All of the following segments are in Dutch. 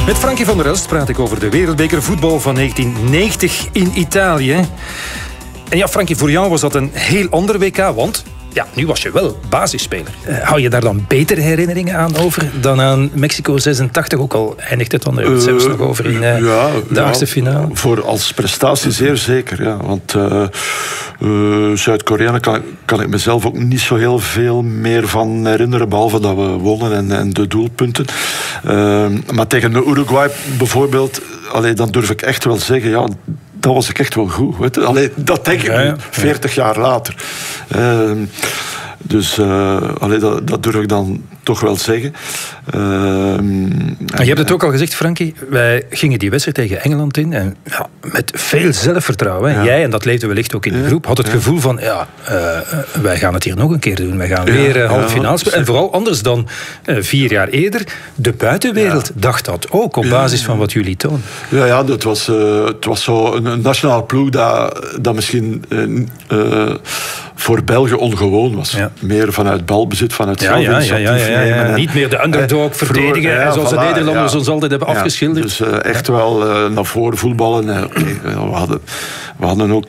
Met Frankie van der Elst praat ik over de wereldbeker voetbal van 1990 in Italië. En ja, Frankie, voor jou was dat een heel ander WK, want ja, nu was je wel basisspeler. Hou je daar dan betere herinneringen aan over dan aan Mexico 86? Ook al eindigt het dan, daar hebben we het zelfs nog over in de achtste finale. Voor als prestatie zeer zeker, ja. Want Zuid-Korea kan ik mezelf ook niet zo heel veel meer van herinneren, behalve dat we wonnen en de doelpunten. Maar tegen de Uruguay bijvoorbeeld, dan durf ik echt wel zeggen, ja, dat was ik echt wel goed. Weet je? Dat denk ik nu, 40 jaar later. Dus dat durf ik dan toch wel zeggen. Je hebt het ook al gezegd, Frankie. Wij gingen die wedstrijd tegen Engeland in. En ja, met veel zelfvertrouwen. Ja. Jij, en dat leefde wellicht ook in de groep, had het gevoel van, wij gaan het hier nog een keer doen. Wij gaan weer halve finale spelen. En vooral anders dan 4 jaar eerder. De buitenwereld dacht dat ook, op basis van wat jullie tonen. Ja, het was zo een nationale ploeg dat misschien voor België ongewoon was. Ja. Meer vanuit balbezit, vanuit zelfinitiatief. Niet meer de underdog verdedigen, zoals de Nederlanders ons altijd hebben afgeschilderd. Dus echt wel naar voren voetballen. We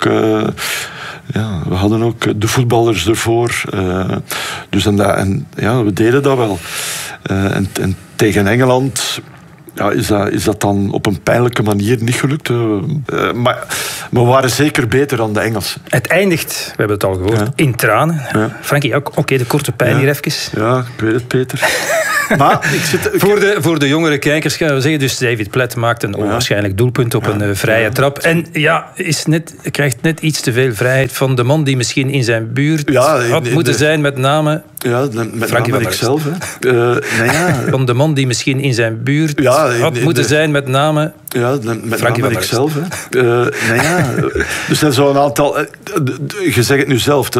hadden ook de voetballers ervoor. Dus we deden dat wel. En tegen Engeland is dat dan op een pijnlijke manier niet gelukt. Maar we waren zeker beter dan de Engelsen. Het eindigt, we hebben het al gehoord, in tranen. Ja. Frankie, oké, de korte pijn hier even. Ja, ik weet het, Peter. Maar voor de jongere kijkers gaan we zeggen, dus David Platt maakt een onwaarschijnlijk doelpunt op een vrije trap. En krijgt net iets te veel vrijheid van de man die misschien in zijn buurt had moeten zijn, met name... Ja, met name ikzelf. Van de man die misschien in zijn buurt had moeten zijn, met name... Ja, met name ikzelf. Dus er zijn zo'n aantal... Je zegt het nu zelf,